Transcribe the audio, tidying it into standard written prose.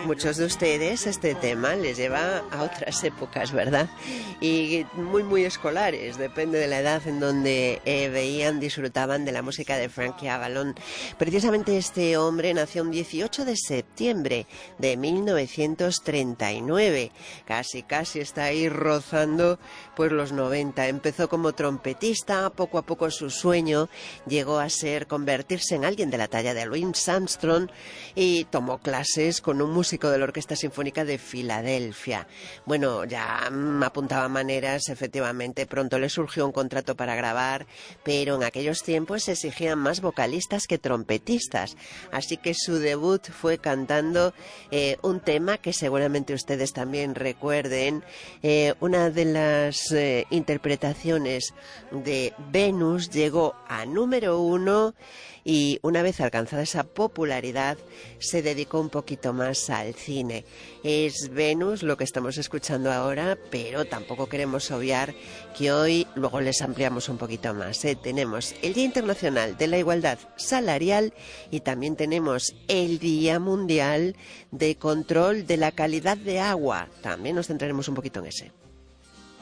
muchos de ustedes este tema les lleva a otras épocas, ¿verdad? Y muy escolares, depende de la edad en donde veían, disfrutaban de la música de Frankie Avalon. Precisamente este hombre nació un 18 de septiembre de 1939, casi está ahí rozando pues los 90. Empezó como trompetista, poco a poco su sueño llegó a ser convertirse en alguien de la talla de Louis Armstrong y tomó clases con un músico de la Orquesta Sinfónica de Filadelfia. Bueno, ya apuntaba maneras, efectivamente, pronto le surgió un contrato para grabar, pero en aquellos tiempos se exigían más vocalistas que trompetistas, así que su debut fue cantando un tema que seguramente ustedes también recuerden, una de las interpretaciones de Venus llegó a número 1 y una vez alcanzada esa popularidad se dedicó un poquito más al cine. Es Venus lo que estamos escuchando ahora, pero tampoco queremos obviar que hoy, luego les ampliamos un poquito más, tenemos el Día Internacional de la Igualdad Salarial y también tenemos el Día Mundial de Control de la Calidad de Agua. También nos centraremos un poquito en ese.